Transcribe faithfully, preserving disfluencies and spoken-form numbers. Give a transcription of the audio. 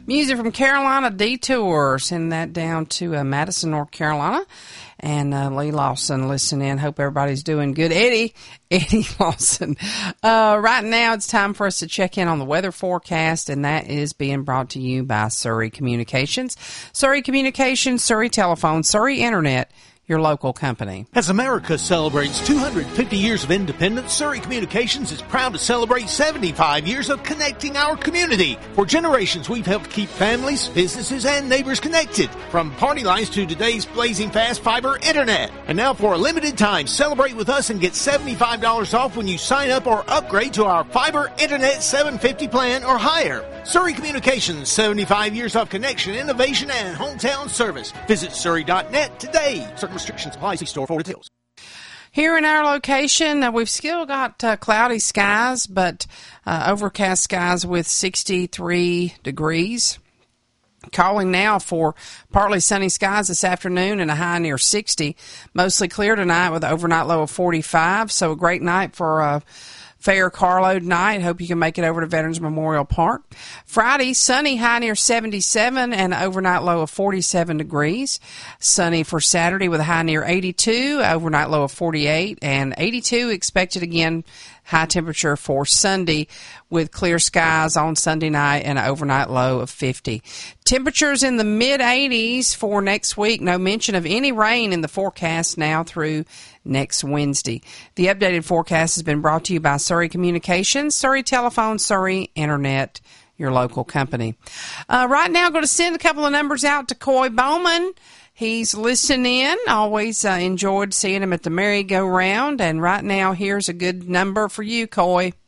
Music from Carolina Detour. Send that down to uh, Madison, North Carolina. And uh, Lee Lawson, listen in. Hope everybody's doing good. Eddie, Eddie Lawson. Uh, right now, it's time for us to check in on the weather forecast, and that is being brought to you by Surrey Communications. Surrey Communications, Surrey Telephone, Surrey Internet, your local company. As America celebrates two hundred fifty years of independence, Surrey Communications is proud to celebrate seventy-five years of connecting our community. For generations, we've helped keep families, businesses, and neighbors connected. From party lines to today's blazing fast fiber internet. And now for a limited time, celebrate with us and get seventy-five dollars off when you sign up or upgrade to our fiber internet seven fifty plan or higher. Surrey Communications, seventy-five years of connection, innovation, and hometown service. Visit surrey dot net today. Certain restrictions apply. See store for details. Here in our location, uh, we've still got uh, cloudy skies, but uh, overcast skies with sixty-three degrees. Calling now for partly sunny skies this afternoon and a high near sixty. Mostly clear tonight with an overnight low of forty-five. So a great night for a fair carload night. Hope you can make it over to Veterans Memorial Park. Friday, sunny, high near seventy-seven and an overnight low of forty-seven degrees. Sunny for Saturday with a high near eighty-two, overnight low of forty-eight, and eighty-two expected again. High temperature for Sunday with clear skies on Sunday night and an overnight low of fifty. Temperatures in the mid eighties for next week. No mention of any rain in the forecast now through next Wednesday. The updated forecast has been brought to you by Surrey Communications, Surrey Telephone, Surrey Internet, your local company. Uh, right now, I'm going to send a couple of numbers out to Coy Bowman. He's listening in. Always uh, enjoyed seeing him at the merry-go-round. And right now, here's a good number for you, Coy.